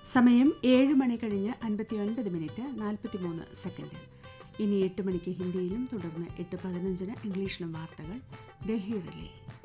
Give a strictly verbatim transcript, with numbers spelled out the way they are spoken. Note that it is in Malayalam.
സമയം ഏഴ് മണി കഴിഞ്ഞ് അൻപത്തി ഒൻപത് മിനിറ്റ് നാൽപ്പത്തി മൂന്ന് സെക്കൻഡ്. ഇനി എട്ട് മണിക്ക് ഹിന്ദിയിലും തുടർന്ന് എട്ട് പതിനഞ്ചിന് ഇംഗ്ലീഷിലും വാർത്തകൾ ഡൽഹി റിലേ.